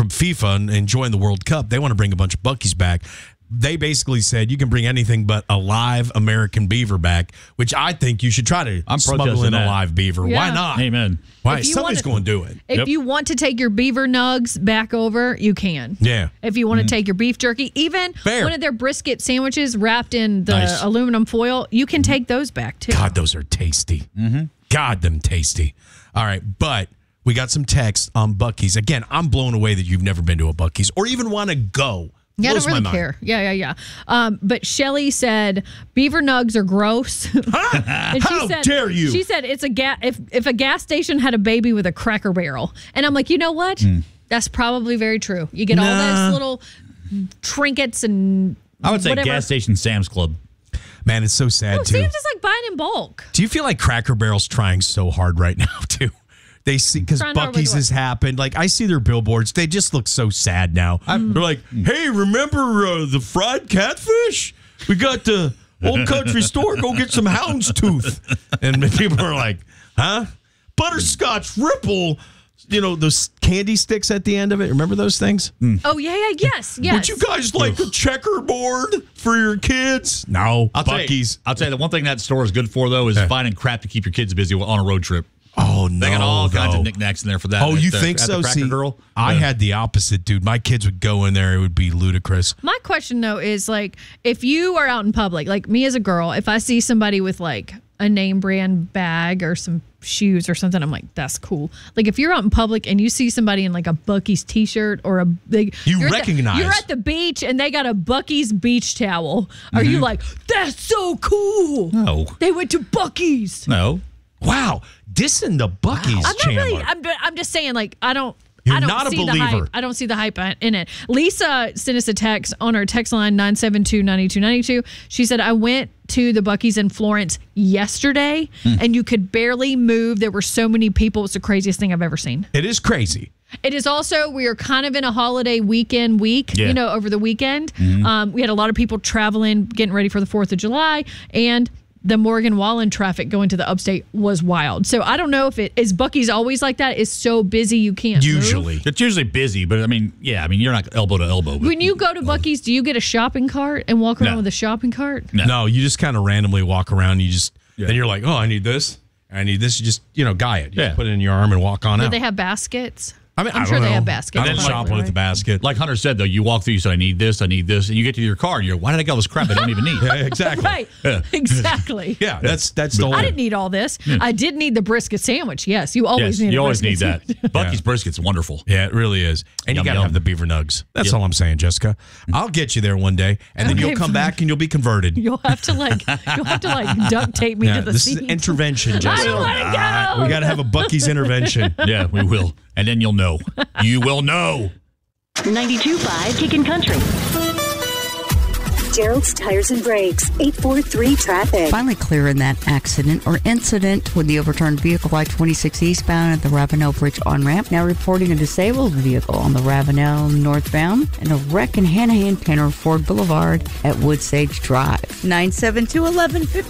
from FIFA and enjoying the World Cup, they want to bring a bunch of Buc-ee's back. They basically said you can bring anything but a live American beaver back, which I think you should try to smuggle in a live beaver. Yeah. Why not? Amen. Why? Somebody's going to do it. If you want to take your beaver nugs back over, you can. Yeah. If you want to take your beef jerky, even one of their brisket sandwiches wrapped in the aluminum foil, you can take those back too. God, those are tasty. God, them tasty. All right, but we got some text on Buc-ee's. Again, I'm blown away that you've never been to a Buc-ee's or even want to go. Yeah, I don't really care. Yeah. But Shelly said beaver nugs are gross. And How dare you? She said it's if a gas station had a baby with a Cracker Barrel, and I'm like, you know what? That's probably very true. You get all those little trinkets and I would say whatever. gas station Sam's Club. Man, it's so sad too. Sam's just like buying in bulk. Do you feel like Cracker Barrel's trying so hard right now too? They see because Buc-ee's has happened. Like I see their billboards, they just look so sad now. They're like, "Hey, remember the fried catfish? We got the Old Country Store. Go get some houndstooth." And people are like, "Huh? Butterscotch Ripple." You know those candy sticks at the end of it. Remember those things? Oh yes. Would you guys like a checkerboard for your kids? No, Buc-ee's. I'll tell you the one thing that store is good for though is finding crap to keep your kids busy on a road trip. Oh, no. They got all kinds of knickknacks in there for that. Oh, you think so? See, Girl? I had the opposite, dude. My kids would go in there. It would be ludicrous. My question, though, is like, if you are out in public, like me as a girl, if I see somebody with like a name brand bag or some shoes or something, I'm like, that's cool. Like if you're out in public and you see somebody in like a Buc-ee's t-shirt or a big, you're recognize. You're at the beach and they got a Buc-ee's beach towel. Are you like, that's so cool? No. They went to Buc-ee's. No. Wow, dissing the Buc-ee's, Chandler. I'm just saying, like, You're I don't not a see believer. The hype. I don't see the hype in it. Lisa sent us a text on our text line 972-9292. She said, I went to the Buc-ee's in Florence yesterday and you could barely move. There were so many people. It's the craziest thing I've ever seen. It is crazy. It is also, we are kind of in a holiday week, over the weekend. We had a lot of people traveling, getting ready for the 4th of July, and the Morgan Wallen traffic going to the upstate was wild. So I don't know if is Buc-ee's always like that? It's so busy you can't usually move? It's usually busy, but I mean, you're not elbow to elbow. When you go to Buc-ee's, do you get a shopping cart and walk around with a shopping cart? No, you just kind of randomly walk around. You just and you're like, oh, I need this. You just guy it. You put it in your arm and walk on out. Do they have baskets? I mean, I'm sure they have baskets. I don't shop with the basket. Like Hunter said, though, you walk through, you say, I need this, and you get to your car, and you're, why did I get all this crap I don't even need? Yeah, exactly. Right. Yeah. Exactly. Yeah, that's the whole. I didn't need all this. Yeah. I did need the brisket sandwich. Yes, you always need. You always need that. Sandwich. Buc-ee's brisket's wonderful. Yeah, it really is. And you got to have the beaver nugs. That's all I'm saying, Jessica. I'll get you there one day, and then you'll come back and you'll be converted. You'll have to duct tape me to the This seat. is intervention, Jessica. I don't want to go. We got to have a Buc-ee's intervention. Yeah, we will. And then you'll know. You will know. 92.5 Kickin' Country. Gerald's Tires and Brakes, 843 traffic. Finally clearing that accident or incident with the overturned vehicle I-26 eastbound at the Ravenel Bridge on-ramp. Now reporting a disabled vehicle on the Ravenel northbound and a wreck in Hanahan Tanner Ford Boulevard at Woodsage Drive. 972-1150.